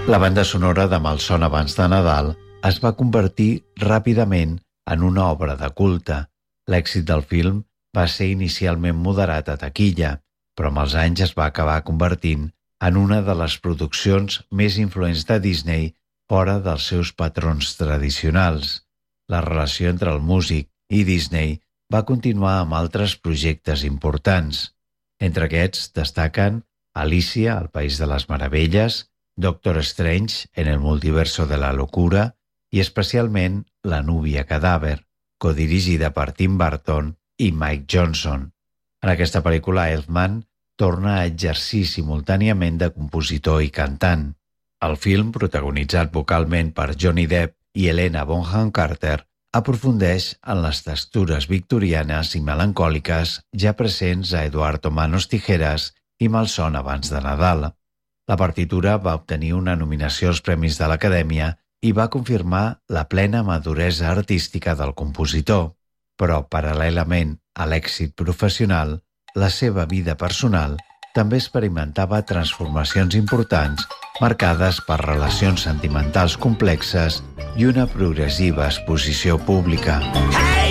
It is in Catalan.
La banda sonora de Malson abans de Nadal es va convertir ràpidament en una obra de culte. L'èxit del film va ser inicialment moderat a taquilla, però amb els anys es va acabar convertint en una de les produccions més influents de Disney fora dels seus patrons tradicionals. La relació entre el músic i Disney va continuar amb altres projectes importants. Entre aquests destaquen Alicia al País de les Meravelles, Doctor Strange en el Multiverso de la Locura i especialment La núvia cadàver, codirigida per Tim Burton i Mike Johnson. En aquesta pel·lícula, Elfman torna a exercir simultàniament de compositor i cantant. El film, protagonitzat vocalment per Johnny Depp i Helena Bonham Carter, aprofundeix en les textures victorianes i melancòliques ja presents a Eduardo Manos Tijeras i Malson abans de Nadal. La partitura va obtenir una nominació als Premis de l'Acadèmia i va confirmar la plena maduresa artística del compositor, però paral·lelament a l'èxit professional, la seva vida personal també experimentava transformacions importants marcades per relacions sentimentals complexes i una progressiva exposició pública. Hey!